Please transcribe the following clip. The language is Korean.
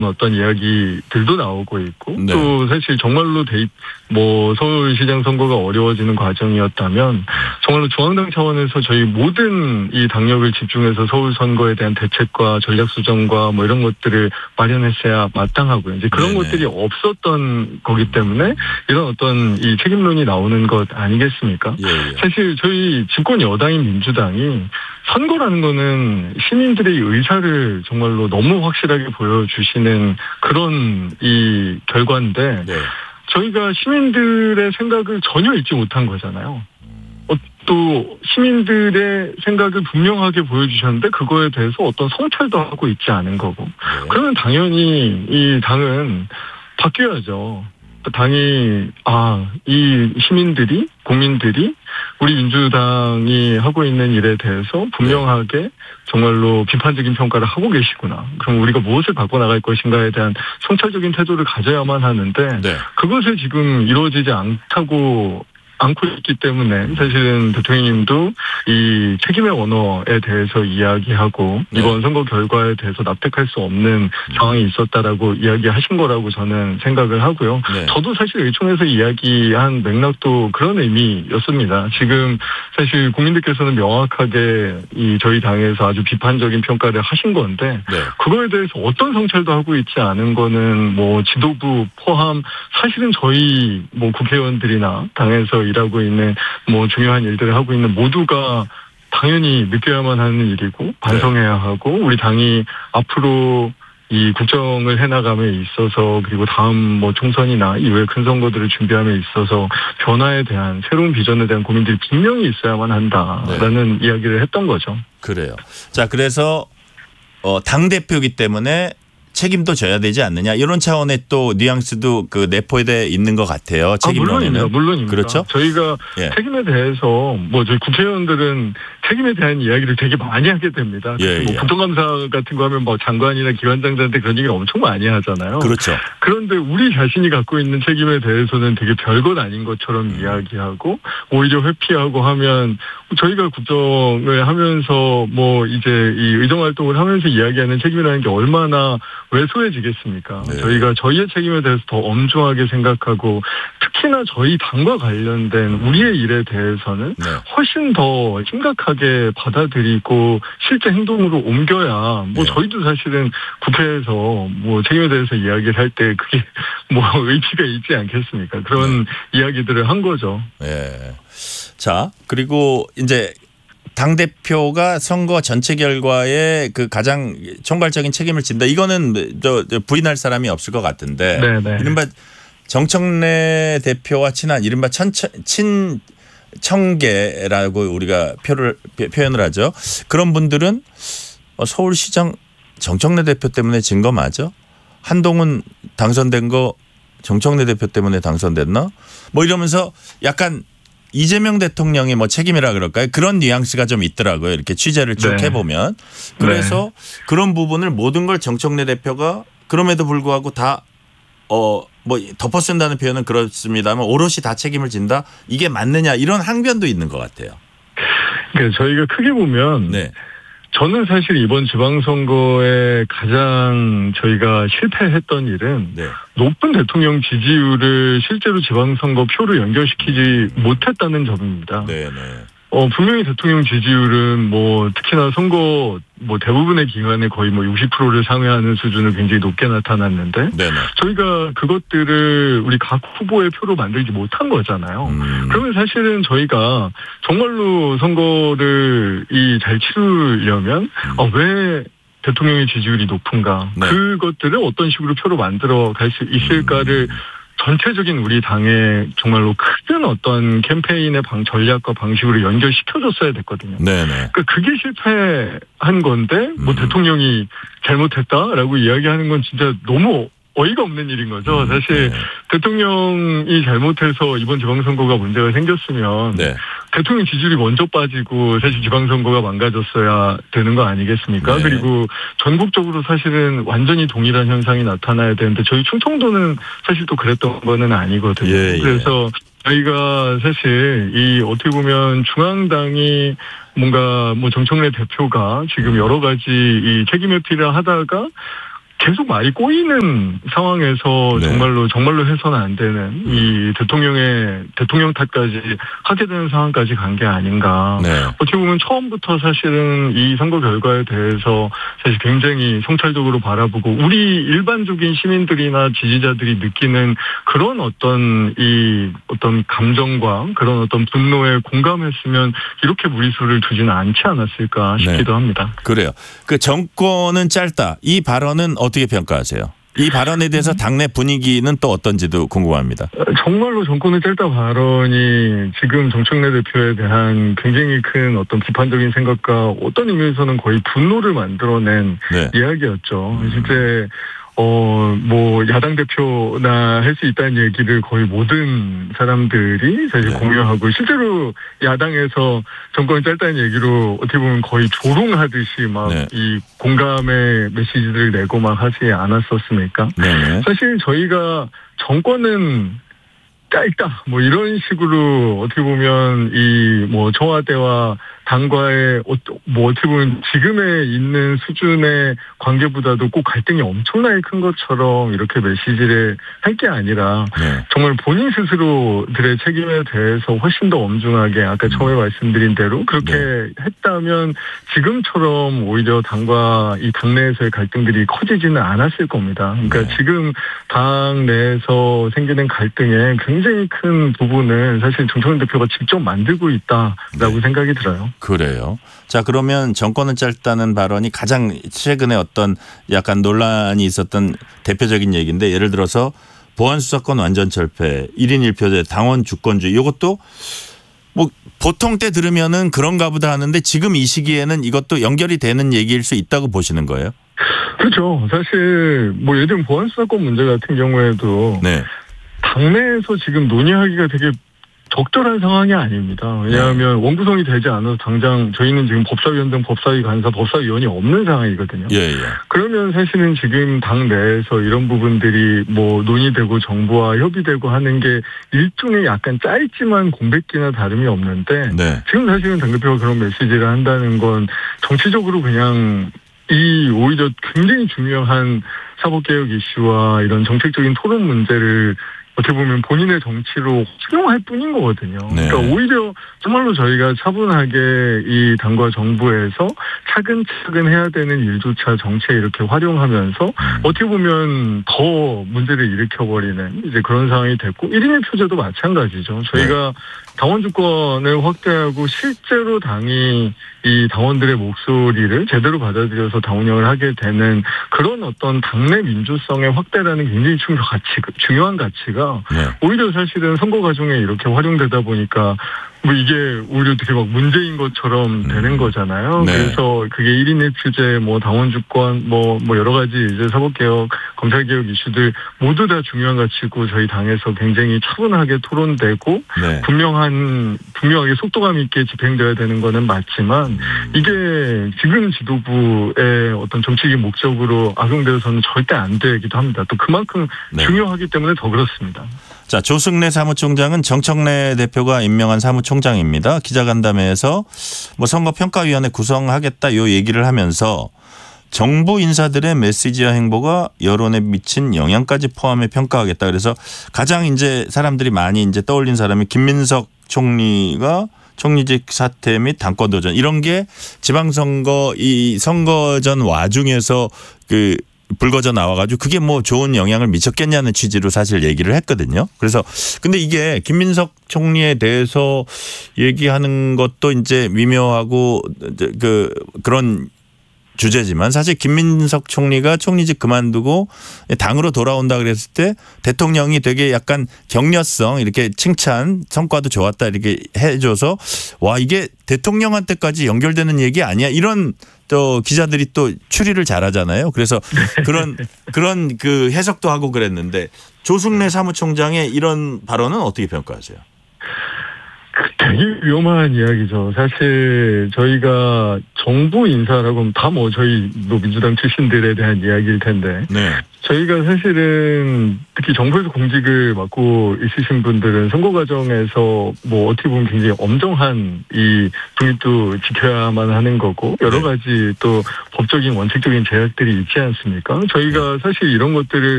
어떤 이야기들도 나오고 있고 네. 또 사실 정말로 서울시장 선거가 어려워지는 과정이었다면 정말로 중앙당 차원에서 저희 모든 이 당력을 집중해서 서울 선거에 대한 대책과 전략 수정과 뭐 이런 것들을 마련했어야 마땅하고요. 이제 그런 네네. 것들이 없었던 거기 때문에 이런 어떤 이 책임론이 나오는 것 아니겠습니까? 예. 사실 저희 집권 여당인 민주당이 선거라는 거는 시민들의 의사를 정말로 너무 확실하게 보여주시는 그런 이 결과인데 네. 저희가 시민들의 생각을 전혀 읽지 못한 거잖아요. 또 시민들의 생각을 분명하게 보여주셨는데 그거에 대해서 어떤 성찰도 하고 있지 않은 거고. 네. 그러면 당연히 이 당은 바뀌어야죠. 당이 이 시민들이 국민들이 우리 민주당이 하고 있는 일에 대해서 분명하게 정말로 비판적인 평가를 하고 계시구나. 그럼 우리가 무엇을 바꿔나갈 것인가에 대한 성찰적인 태도를 가져야만 하는데 네. 그것을 지금 이루어지지 않고 있기 때문에 사실은 대통령님도 이 책임의 언어에 대해서 이야기하고 네. 이번 선거 결과에 대해서 납득할 수 없는 상황이 있었다라고 이야기하신 거라고 저는 생각을 하고요. 네. 저도 사실 의총에서 이야기한 맥락도 그런 의미였습니다. 지금 사실 국민들께서는 명확하게 이 저희 당에서 아주 비판적인 평가를 하신 건데 네. 그거에 대해서 어떤 성찰도 하고 있지 않은 거는 지도부 포함 사실은 저희 국회의원들이나 당에서 일하고 있는 중요한 일들을 하고 있는 모두가 당연히 느껴야만 하는 일이고 반성해야 하고 우리 당이 앞으로 이 국정을 해나감에 있어서 그리고 다음 총선이나 이후에 큰 선거들을 준비함에 있어서 변화에 대한 새로운 비전에 대한 고민들이 분명히 있어야만 한다라는 이야기를 했던 거죠. 그래요. 자, 그래서 당대표이기 때문에 책임도 져야 되지 않느냐 이런 차원의 또 뉘앙스도 그 내포돼 있는 것 같아요. 책임론에는. 물론입니다. 그렇죠. 저희가 책임에 대해서 저희 국회의원들은 책임에 대한 이야기를 되게 많이 하게 됩니다. 국정감사 같은 거 하면 장관이나 기관장들한테 그런 얘기를 엄청 많이 하잖아요. 그렇죠. 그런데 우리 자신이 갖고 있는 책임에 대해서는 되게 별것 아닌 것처럼 이야기하고 오히려 회피하고 하면 저희가 국정을 하면서 이제 이 의정활동을 하면서 이야기하는 책임이라는 게 얼마나 왜소해지겠습니까? 네. 저희가 저희의 책임에 대해서 더 엄중하게 생각하고 특히나 저희 당과 관련된 우리의 일에 대해서는 훨씬 더 심각하게 받아들이고 실제 행동으로 옮겨야 저희도 사실은 국회에서 책임에 대해서 이야기를 할 때 그게 의지가 있지 않겠습니까? 그런 이야기들을 한 거죠. 네. 자, 그리고 이제 당대표가 선거 전체 결과에 그 가장 총괄적인 책임을 진다. 이거는 저 부인할 사람이 없을 것 같은데. 네네. 이른바 정청래 대표와 친한 이른바 친청계라고 우리가 표현을 하죠. 그런 분들은 서울시장 정청래 대표 때문에 진 거 맞아? 한동훈 당선된 거 정청래 대표 때문에 당선됐나? 이러면서 약간 이재명 대통령의 책임이라 그럴까요? 그런 뉘앙스가 좀 있더라고요. 이렇게 취재를 쭉 해보면. 그래서 그런 부분을 모든 걸 정청래 대표가 그럼에도 불구하고 다 덮어쓴다는 표현은 그렇습니다만 오롯이 다 책임을 진다? 이게 맞느냐 이런 항변도 있는 것 같아요. 그러니까 저희가 크게 보면 저는 사실 이번 지방선거에 가장 저희가 실패했던 일은 높은 대통령 지지율을 실제로 지방선거 표로 연결시키지 못했다는 점입니다. 분명히 대통령 지지율은 특히나 선거 대부분의 기간에 거의 60%를 상회하는 수준을 굉장히 높게 나타났는데 저희가 그것들을 우리 각 후보의 표로 만들지 못한 거잖아요. 그러면 사실은 저희가 정말로 선거를 잘 치르려면 왜 대통령의 지지율이 높은가 그것들을 어떤 식으로 표로 만들어 갈 수 있을까를 전체적인 우리 당의 정말로 큰 어떤 캠페인의 전략과 방식으로 연결시켜줬어야 됐거든요. 그러니까 그게 실패한 건데 대통령이 잘못했다라고 이야기하는 건 진짜 너무 어이가 없는 일인 거죠. 사실 대통령이 잘못해서 이번 지방선거가 문제가 생겼으면 대통령 지지율이 먼저 빠지고 사실 지방선거가 망가졌어야 되는 거 아니겠습니까? 그리고 전국적으로 사실은 완전히 동일한 현상이 나타나야 되는데 저희 충청도는 사실 또 그랬던 거는 아니거든요. 그래서 저희가 사실 어떻게 보면 중앙당이 뭔가 정청래 대표가 지금 여러 가지 이 책임 회피를 하다가 계속 말이 꼬이는 상황에서 네. 정말로 해서는 안 되는 이 대통령 탓까지 하게 되는 상황까지 간 게 아닌가. 네. 어떻게 보면 처음부터 사실은 이 선거 결과에 대해서 사실 굉장히 성찰적으로 바라보고 우리 일반적인 시민들이나 지지자들이 느끼는 그런 어떤 감정과 그런 어떤 분노에 공감했으면 이렇게 무리수를 두지는 않지 않았을까 싶기도 합니다. 그래요. 그 정권은 짧다. 이 발언은 어떻게 평가하세요? 이 발언에 대해서 당내 분위기는 또 어떤지도 궁금합니다. 정말로 정권은 짧다 발언이 지금 정청래 대표에 대한 굉장히 큰 어떤 비판적인 생각과 어떤 의미에서는 거의 분노를 만들어낸 이야기였죠. 실제 야당 대표나 할 수 있다는 얘기를 거의 모든 사람들이 사실 공유하고 실제로 야당에서 정권이 짧다는 얘기로 어떻게 보면 거의 조롱하듯이 막 이 공감의 메시지를 내고 막 하지 않았었습니까? 사실 저희가 정권은 짧다 이런 식으로 어떻게 보면 청와대와 당과의 어떻게 보면 지금에 있는 수준의 관계보다도 꼭 갈등이 엄청나게 큰 것처럼 이렇게 메시지를 할 게 아니라 정말 본인 스스로들의 책임에 대해서 훨씬 더 엄중하게 아까 처음에 말씀드린 대로 그렇게 했다면 지금처럼 오히려 당과 이 당내에서의 갈등들이 커지지는 않았을 겁니다. 그러니까 지금 당 내에서 생기는 갈등의 굉장히 큰 부분을 사실 정청래 대표가 직접 만들고 있다라고 생각이 들어요. 그래요. 자, 그러면 정권은 짧다는 발언이 가장 최근에 어떤 약간 논란이 있었던 대표적인 얘기인데 예를 들어서 보안수사권 완전 철폐, 1인 1표제, 당원 주권주의 이것도 보통 때 들으면은 그런가 보다 하는데 지금 이 시기에는 이것도 연결이 되는 얘기일 수 있다고 보시는 거예요? 그렇죠. 사실 예를 들면 보안수사권 문제 같은 경우에도 당내에서 지금 논의하기가 되게 적절한 상황이 아닙니다. 왜냐하면 원구성이 되지 않아서 당장 저희는 지금 법사위원장, 법사위 간사, 법사위원이 없는 상황이거든요. 그러면 사실은 지금 당 내에서 이런 부분들이 논의되고 정부와 협의되고 하는 게 일종의 약간 짧지만 공백기나 다름이 없는데 지금 사실은 당대표가 그런 메시지를 한다는 건 정치적으로 그냥 오히려 굉장히 중요한 사법개혁 이슈와 이런 정책적인 토론 문제를 어떻게 보면 본인의 정치로 활용할 뿐인 거거든요. 그러니까 오히려 정말로 저희가 차분하게 이 당과 정부에서 차근차근 해야 되는 일조차 정치에 이렇게 활용하면서 어떻게 보면 더 문제를 일으켜버리는 이제 그런 상황이 됐고 1인 1표제도 마찬가지죠. 저희가 당원 주권을 확대하고 실제로 당이 이 당원들의 목소리를 제대로 받아들여서 당 운영을 하게 되는 그런 어떤 당내 민주성의 확대라는 굉장히 중요한 가치가 오히려 사실은 선거 과정에 이렇게 활용되다 보니까 이게 오히려 되게 문제인 것처럼 되는 거잖아요. 그래서 그게 1인 1표제, 당원 주권, 여러 가지 이제 사법개혁, 검찰개혁 이슈들 모두 다 중요한 가치고 저희 당에서 굉장히 차분하게 토론되고 분명하게 속도감 있게 집행되어야 되는 거는 맞지만 이게 지금 지도부의 어떤 정치적인 목적으로 악용되어서는 절대 안 되기도 합니다. 또 그만큼 중요하기 때문에 더 그렇습니다. 자, 조승래 사무총장은 정청래 대표가 임명한 사무총장입니다. 기자간담회에서 선거평가위원회 구성하겠다 이 얘기를 하면서 정부 인사들의 메시지와 행보가 여론에 미친 영향까지 포함해 평가하겠다. 그래서 가장 이제 사람들이 많이 이제 떠올린 사람이 김민석 총리가 총리직 사퇴 및 당권 도전 이런 게 지방선거 이 선거전 와중에서 불거져 나와가지고 그게 좋은 영향을 미쳤겠냐는 취지로 사실 얘기를 했거든요. 그래서 근데 이게 김민석 총리에 대해서 얘기하는 것도 이제 미묘하고 그런 주제지만 사실 김민석 총리가 총리직 그만두고 당으로 돌아온다 그랬을 때 대통령이 되게 약간 격려성 이렇게 칭찬 성과도 좋았다 이렇게 해줘서 와 이게 대통령한테까지 연결되는 얘기 아니야 이런 또 기자들이 또 추리를 잘하잖아요. 그래서 그런 해석도 하고 그랬는데 조승래 사무총장의 이런 발언은 어떻게 평가하세요? 되게 위험한 이야기죠. 사실 저희가 정부 인사라고 하면 다 저희 민주당 출신들에 대한 이야기일 텐데. 네. 저희가 사실은 특히 정부에서 공직을 맡고 있으신 분들은 선거 과정에서 어떻게 보면 굉장히 엄정한 이 중립도 지켜야만 하는 거고 여러 가지 또 법적인 원칙적인 제약들이 있지 않습니까? 저희가 사실 이런 것들을